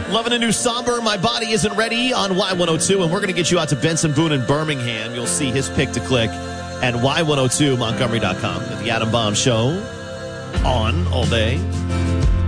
Loving a new somber, My Body Isn't Ready on Y102, and we're going to get you out to Benson Boone in Birmingham. You'll see his pick to click at Y102Montgomery.com. The Adam Bomb Show on all day.